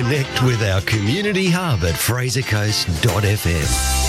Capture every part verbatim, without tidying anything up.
Connect with our community hub at fraser coast dot f m.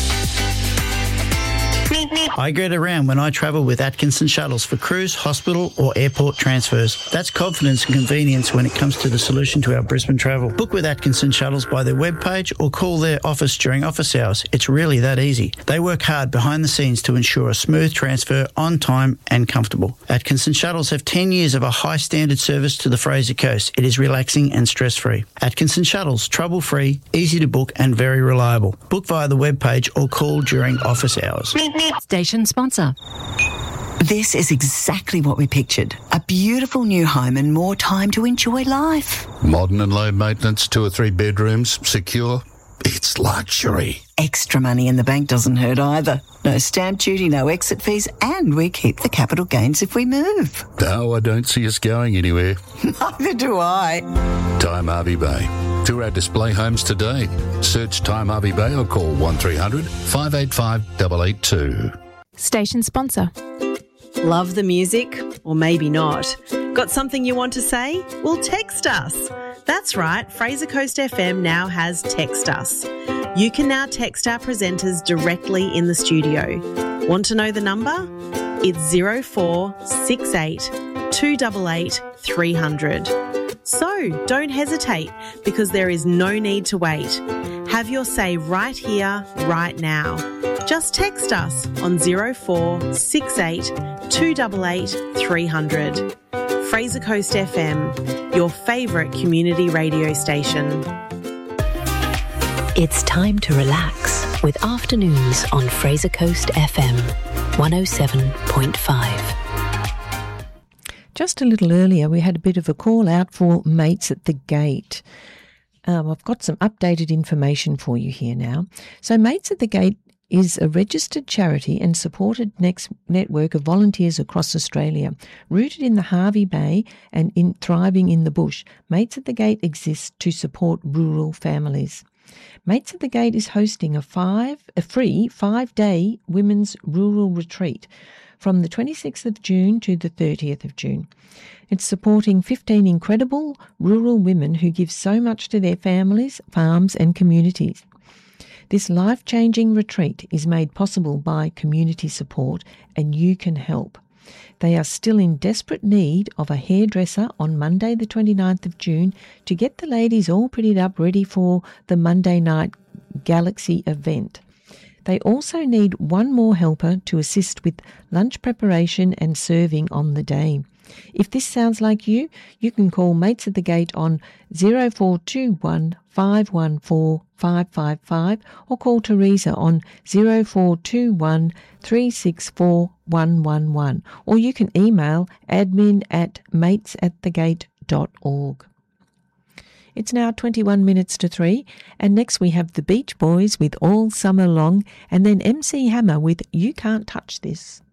I get around when I travel with Atkinson Shuttles for cruise, hospital or airport transfers. That's confidence and convenience when it comes to the solution to our Brisbane travel. Book with Atkinson Shuttles by their webpage or call their office during office hours. It's really that easy. They work hard behind the scenes to ensure a smooth transfer on time and comfortable. Atkinson Shuttles have ten years of a high standard service to the Fraser Coast. It is relaxing and stress-free. Atkinson Shuttles, trouble-free, easy to book and very reliable. Book via the webpage or call during office hours. Station sponsor. This is exactly what we pictured. A beautiful new home and more time to enjoy life. Modern and low maintenance, two or three bedrooms, secure. It's luxury. Extra money in the bank doesn't hurt either. No stamp duty, no exit fees, and we keep the capital gains if we move. No, I don't see us going anywhere. Neither do I. Time Harvey Bay. Tour our display homes today. Search Time Harvey Bay or call one three hundred five eight five eight eight two. Station sponsor. Love the music? Or maybe not. Got something you want to say? Well, text us. That's right, Fraser Coast F M now has Text Us. You can now text our presenters directly in the studio. Want to know the number? It's zero four six eight two eight eight three hundred. So don't hesitate, because there is no need to wait. Have your say right here, right now. Just text us on zero four six eight two eight eight three hundred. Fraser Coast F M, your favourite community radio station. It's time to relax with Afternoons on Fraser Coast F M one oh seven point five. Just a little earlier, we had a bit of a call out for Mates at the Gate. Um, I've got some updated information for you here now. So Mates at the Gate is a registered charity and supported next network of volunteers across Australia. Rooted in the Harvey Bay and in thriving in the bush, Mates at the Gate exists to support rural families. Mates at the Gate is hosting a five a free five-day women's rural retreat from the twenty-sixth of June to the thirtieth of June. It's supporting fifteen incredible rural women who give so much to their families, farms and communities. This life-changing retreat is made possible by community support, and you can help. They are still in desperate need of a hairdresser on Monday the twenty-ninth of June to get the ladies all prettied up ready for the Monday night Galaxy event. They also need one more helper to assist with lunch preparation and serving on the day. If this sounds like you, you can call Mates at the Gate on zero four two one five one four five five five or call Teresa on zero four two one three six four one one one, or you can email admin at mates at the gate dot org. It's now twenty-one minutes to three, and next we have the Beach Boys with All Summer Long, and then M C Hammer with You Can't Touch This.